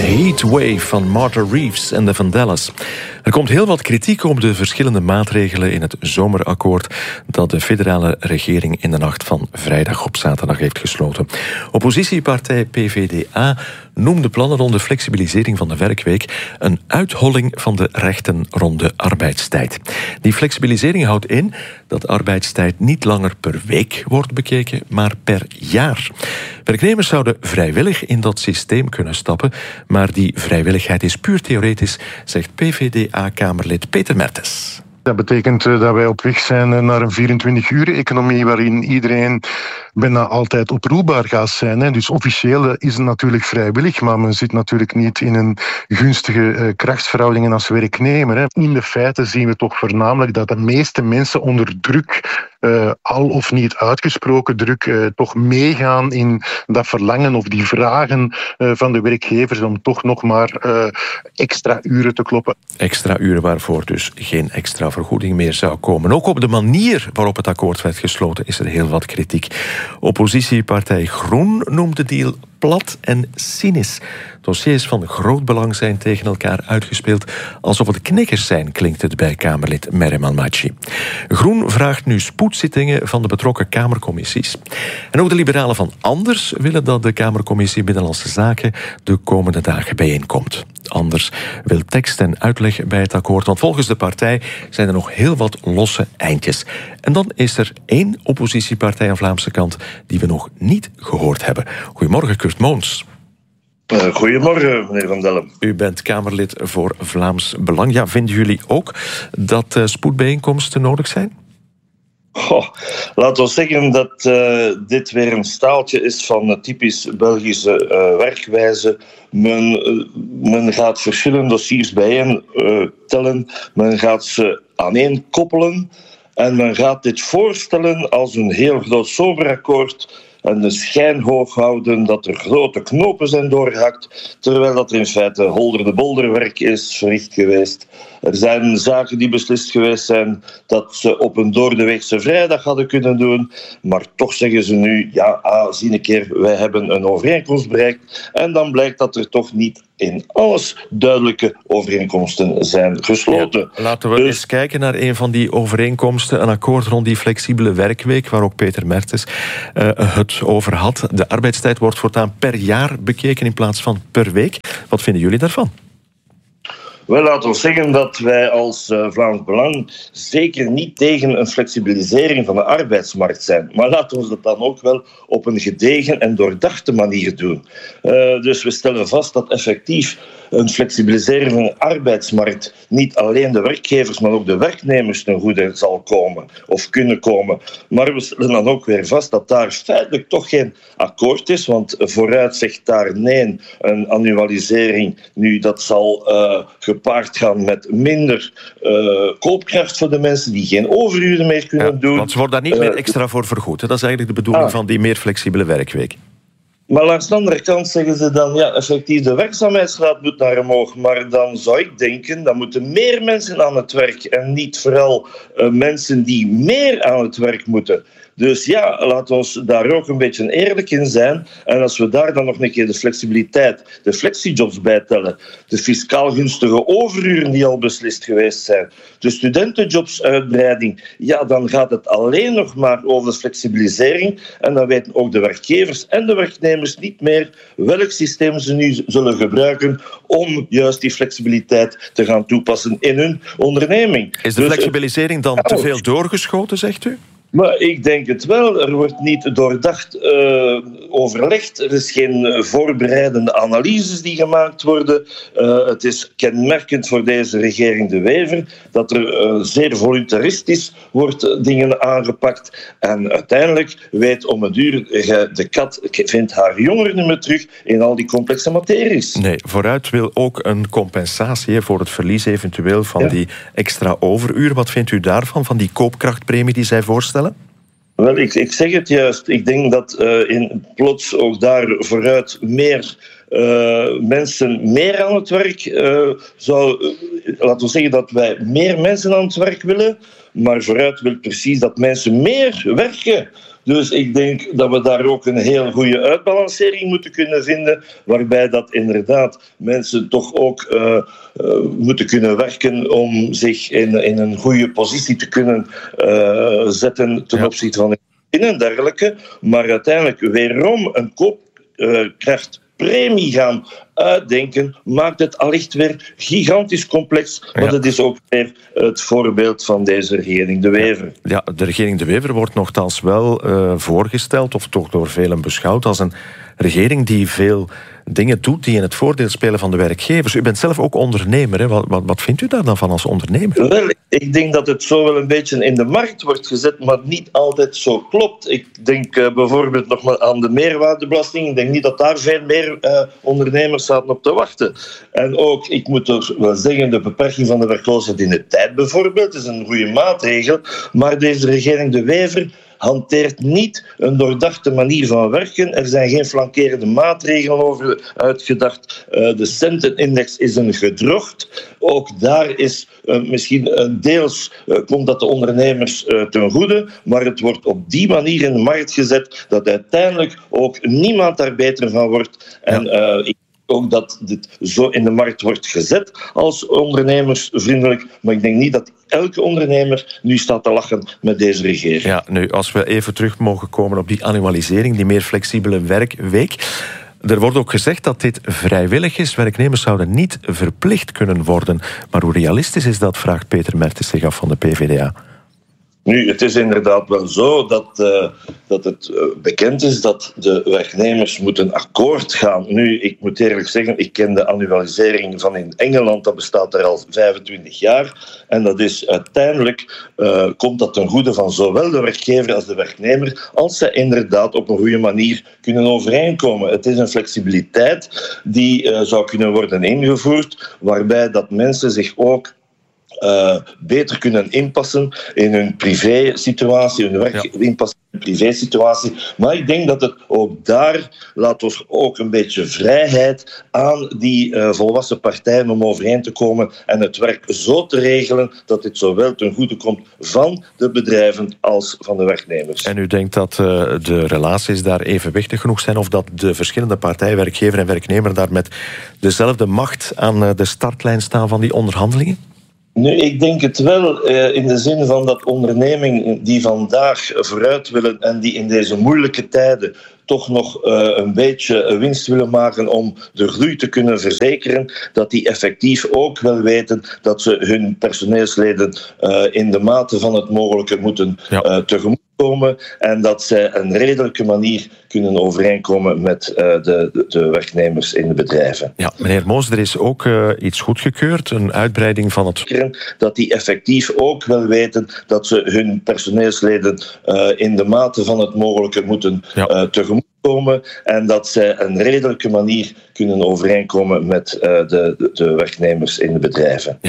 Heatwave van Martha Reeves en de Vandellas. Er komt heel wat kritiek op de verschillende maatregelen in het zomerakkoord dat de federale regering in de nacht van vrijdag op zaterdag heeft gesloten. Oppositiepartij PvdA noemde plannen rond de flexibilisering van de werkweek een uitholling van de rechten rond de arbeidstijd. Die flexibilisering houdt in dat arbeidstijd niet langer per week wordt bekeken, maar per jaar. Werknemers zouden vrijwillig in dat systeem kunnen stappen, maar die vrijwilligheid is puur theoretisch, zegt PvdA-kamerlid Peter Mertens. Dat betekent dat wij op weg zijn naar een 24-uur-economie waarin iedereen bijna altijd oproepbaar gaat zijn. Dus officieel is het natuurlijk vrijwillig, maar men zit natuurlijk niet in een gunstige krachtsverhoudingen als werknemer. In de feiten zien we toch voornamelijk dat de meeste mensen onder druk, al of niet uitgesproken druk, toch meegaan in dat verlangen of die vragen van de werkgevers om toch nog maar extra uren te kloppen. Extra uren waarvoor dus geen extra vergoeding meer zou komen. Ook op de manier waarop het akkoord werd gesloten is er heel wat kritiek. Oppositiepartij Groen noemt de deal plat en cynisch. Dossiers van groot belang zijn tegen elkaar uitgespeeld. Alsof het knikkers zijn, klinkt het bij Kamerlid Merem Almaty. Groen vraagt nu spoedzittingen van de betrokken Kamercommissies. En ook de liberalen van Anders willen dat de Kamercommissie Binnenlandse Zaken de komende dagen bijeenkomt. Anders wil tekst en uitleg bij het akkoord, want volgens de partij zijn er nog heel wat losse eindjes. En dan is er één oppositiepartij aan Vlaamse kant die we nog niet gehoord hebben. Goedemorgen, Kurt Moons. Goedemorgen, meneer Van Dellem. U bent Kamerlid voor Vlaams Belang. Ja, vinden jullie ook dat spoedbijeenkomsten nodig zijn? Laten we zeggen dat dit weer een staaltje is van typisch Belgische werkwijze. Men gaat verschillende dossiers bijeen tellen. Men gaat ze aaneen koppelen. En men gaat dit voorstellen als een heel groot zomerakkoord en de schijn hoog houden dat er grote knopen zijn doorgehakt, terwijl dat er in feite holder de bolder werk is verricht geweest. Er zijn zaken die beslist geweest zijn dat ze op een doordeweekse vrijdag hadden kunnen doen, maar toch zeggen ze nu, zie een keer, wij hebben een overeenkomst bereikt. En dan blijkt dat er toch niet in alles duidelijke overeenkomsten zijn gesloten. Ja, laten we eens kijken naar een van die overeenkomsten, een akkoord rond die flexibele werkweek, waar ook Peter Mertens het over had. De arbeidstijd wordt voortaan per jaar bekeken in plaats van per week. Wat vinden jullie daarvan? Wel, laten we zeggen dat wij als Vlaams Belang zeker niet tegen een flexibilisering van de arbeidsmarkt zijn. Maar laten we dat dan ook wel op een gedegen en doordachte manier doen. Dus we stellen vast dat effectief een flexibilisering van de arbeidsmarkt niet alleen de werkgevers, maar ook de werknemers ten goede zal komen of kunnen komen. Maar we stellen dan ook weer vast dat daar feitelijk toch geen akkoord is, want vooruit zegt daar nee, een annualisering. Nu, dat zal gepaard gaan met minder koopkracht voor de mensen die geen overuren meer kunnen doen. Want ze worden daar niet meer extra voor vergoed. Dat is eigenlijk de bedoeling van die meer flexibele werkweek. Maar langs de andere kant zeggen ze dan, effectief de werkzaamheidsgraad moet naar omhoog. Maar dan zou ik denken, dan moeten meer mensen aan het werk en niet vooral mensen die meer aan het werk moeten. Dus laten we ons daar ook een beetje eerlijk in zijn. En als we daar dan nog een keer de flexibiliteit, de flexijobs bij tellen, de fiscaal gunstige overuren die al beslist geweest zijn, de studentenjobsuitbreiding, dan gaat het alleen nog maar over de flexibilisering. En dan weten ook de werkgevers en de werknemers niet meer welk systeem ze nu zullen gebruiken om juist die flexibiliteit te gaan toepassen in hun onderneming. Is de flexibilisering dan te veel doorgeschoten, zegt u? Maar ik denk het wel. Er wordt niet doordacht overlegd. Er is geen voorbereidende analyses die gemaakt worden. Het is kenmerkend voor deze regering De Wever dat er zeer voluntaristisch wordt dingen aangepakt. En uiteindelijk weet om het duur, de kat vindt haar jongeren niet meer terug in al die complexe materies. Nee, vooruit wil ook een compensatie voor het verlies eventueel van die extra overuren. Wat vindt u daarvan, van die koopkrachtpremie die zij voorstellen? Wel, ik zeg het juist. Ik denk dat plots ook daar vooruit meer mensen meer aan het werk laten we zeggen dat wij meer mensen aan het werk willen, maar vooruit wil precies dat mensen meer werken. Dus ik denk dat we daar ook een heel goede uitbalancering moeten kunnen vinden, waarbij dat inderdaad mensen toch ook moeten kunnen werken om zich in een goede positie te kunnen zetten ten opzichte van en dergelijke. Maar uiteindelijk weerom een koopkrachtpremie gaan uitdenken, maakt het allicht weer gigantisch complex. Maar dat is ook weer het voorbeeld van deze regering De Wever. Ja, de regering De Wever wordt nogthans wel voorgesteld, of toch door velen beschouwd, als een regering die veel dingen doet die in het voordeel spelen van de werkgevers. U bent zelf ook ondernemer, hè? Wat vindt u daar dan van als ondernemer? Wel, ik denk dat het zo wel een beetje in de markt wordt gezet, maar niet altijd zo klopt. Ik denk bijvoorbeeld nog maar aan de meerwaardebelasting. Ik denk niet dat daar veel meer ondernemers zaten op te wachten. En ook, ik moet er wel zeggen, de beperking van de werkloosheid in de tijd bijvoorbeeld is een goede maatregel, maar deze regering De Wever hanteert niet een doordachte manier van werken. Er zijn geen flankerende maatregelen over uitgedacht. De centenindex is een gedrocht. Ook daar is misschien deels komt dat de ondernemers ten goede, maar het wordt op die manier in de markt gezet dat uiteindelijk ook niemand daar beter van wordt. En ik ook dat dit zo in de markt wordt gezet als ondernemersvriendelijk, maar ik denk niet dat elke ondernemer nu staat te lachen met deze regering. Ja, nu, als we even terug mogen komen op die annualisering, die meer flexibele werkweek. Er wordt ook gezegd dat dit vrijwillig is. Werknemers zouden niet verplicht kunnen worden. Maar hoe realistisch is dat, vraagt Peter Mertens zich af van de PvdA. Nu, het is inderdaad wel zo dat het bekend is dat de werknemers moeten akkoord gaan. Nu, ik moet eerlijk zeggen, ik ken de annualisering van in Engeland, dat bestaat er al 25 jaar. En dat is uiteindelijk, komt dat ten goede van zowel de werkgever als de werknemer, als zij inderdaad op een goede manier kunnen overeenkomen. Het is een flexibiliteit die zou kunnen worden ingevoerd, waarbij dat mensen zich ook beter kunnen inpassen in hun privésituatie, hun werk inpassen in hun privésituatie. Maar ik denk dat het ook daar laat ons ook een beetje vrijheid aan die volwassen partijen om overeen te komen en het werk zo te regelen dat dit zowel ten goede komt van de bedrijven als van de werknemers. En u denkt dat de relaties daar evenwichtig genoeg zijn, of dat de verschillende partijen, werkgever en werknemer, daar met dezelfde macht aan de startlijn staan van die onderhandelingen? Nu, ik denk het wel in de zin van dat ondernemingen die vandaag vooruit willen en die in deze moeilijke tijden toch nog een beetje winst willen maken om de groei te kunnen verzekeren, dat die effectief ook wel weten dat ze hun personeelsleden in de mate van het mogelijke moeten tegemoet komen en dat zij een redelijke manier kunnen overeenkomen met de werknemers in de bedrijven. Ja, meneer Moos, er is ook iets goedgekeurd, een uitbreiding van het... Dat die effectief ook wel weten dat ze hun personeelsleden in de mate van het mogelijke moeten tegemoet komen en dat zij een redelijke manier kunnen overeenkomen met de werknemers in de bedrijven. Ja.